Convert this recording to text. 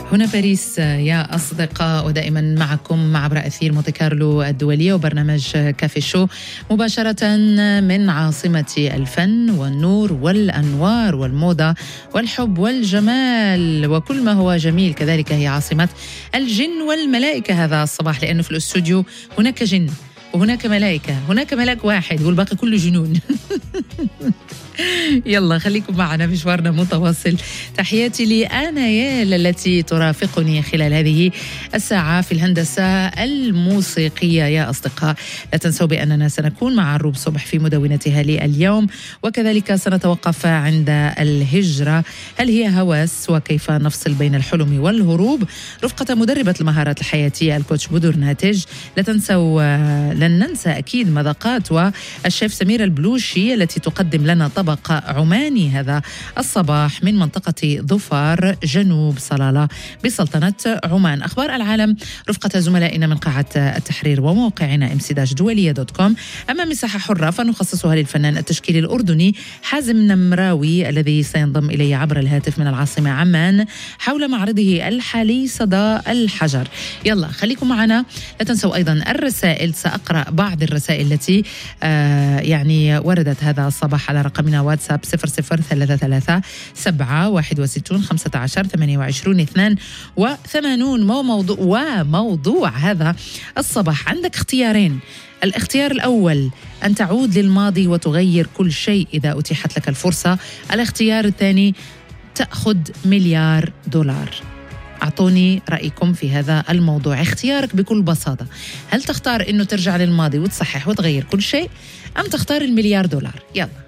هنا باريس يا أصدقاء، ودائما معكم عبر أثير مونتي كارلو الدولية وبرنامج كافي شو مباشرة من عاصمة الفن والنور والأنوار والموضة والحب والجمال وكل ما هو جميل. كذلك هي عاصمة الجن والملائكة هذا الصباح، لأنه في الاستوديو هناك جن وهناك ملائكة، هناك ملاك واحد والباقي كله جنون. يلا خليكم معنا، مشوارنا متواصل. تحياتي لآنايال التي ترافقني خلال هذه الساعة في الهندسة الموسيقية. يا أصدقاء لا تنسوا بأننا سنكون مع الروب صبح في مدونتها لليوم، وكذلك سنتوقف عند الهجرة، هل هي هوس وكيف نفصل بين الحلم والهروب، رفقة مدربة المهارات الحياتية الكوتش بدر ناتج. لا تنسوا لن ننسى أكيد مذاقات والشيف سميرة البلوشي التي تقدم لنا طبق عماني هذا الصباح من منطقة ظفار جنوب صلالة بسلطنة عمان. أخبار العالم رفقة زملائنا من قاعة التحرير وموقعنا mcdashduwaliya.com. أما مساحة حرة فنخصصها للفنان التشكيلي الأردني حازم نمراوي الذي سينضم إلي عبر الهاتف من العاصمة عمان حول معرضه الحالي صدى الحجر. يلا خليكم معنا. لا تنسوا أيضا الرسائل، سأقرأ بعض الرسائل التي يعني وردت هذا الصباح على رقمنا واتساب 0033 761 15 28 82. وموضوع هذا الصباح عندك اختيارين. الاختيار الأول أن تعود للماضي وتغير كل شيء إذا أتيحت لك الفرصة. الاختيار الثاني تأخذ $1,000,000. أعطوني رأيكم في هذا الموضوع. اختيارك بكل بساطة، هل تختار أنه ترجع للماضي وتصحح وتغير كل شيء، أم تختار $1,000,000؟ يلا.